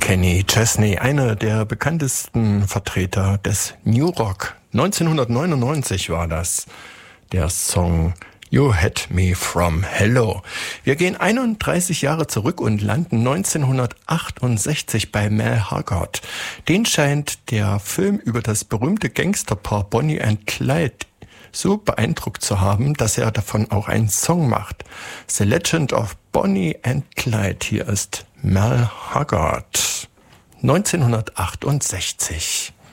Kenny Chesney, einer der bekanntesten Vertreter des New Rock. 1999 war das, der Song You Had Me From Hello. Wir gehen 31 Jahre zurück und landen 1968 bei Merle Haggard. Den scheint der Film über das berühmte Gangsterpaar Bonnie and Clyde so beeindruckt zu haben, dass er davon auch einen Song macht. The Legend of Bonnie and Clyde. Hier ist Merle Haggard. 1968.